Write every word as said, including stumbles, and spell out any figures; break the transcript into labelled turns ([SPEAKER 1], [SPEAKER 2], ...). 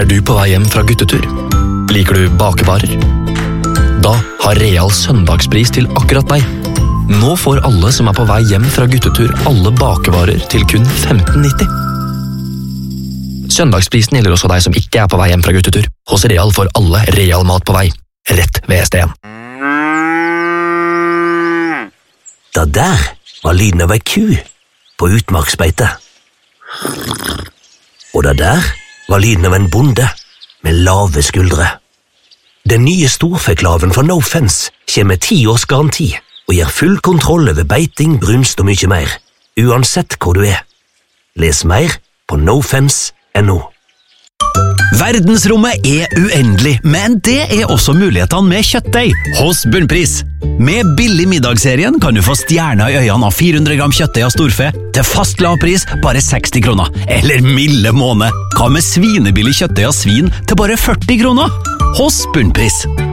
[SPEAKER 1] Er du på vei hjem fra guttetur? Liker du bakevarer? Da har Real søndagspris til akkurat deg. Nå får alle som er på vei hjem fra guttetur alle bakevarer til kun femten nitti. Søndagsprisen gjelder også deg som ikke er på vei hjem fra guttetur. Hos Real får alle Real mat på vei. Rett ved steden.
[SPEAKER 2] Da der var lyden av ei ku på utmarksbeite. Og da der var lyden av en bonde med lave skuldre. Den nye storfeklaven fra No Fence kommer med ti års garanti og gir full kontroll over beiting, brunst og mye mer, uansett hvor du er. Les mer på nofence punktum no.
[SPEAKER 3] Verdensrommet er uendelig, men det er også mulighetene med kjøttdeig hos Bunnpris. Med billig middagsserien kan du få stjerner i øynene av fire hundre gram kjøttdeig av storfe til fast lavpris bare seksti kroner. Eller milde måned, hva med svinebillig kjøttdeig av svin til bare førti kroner? Hos Bunnpris.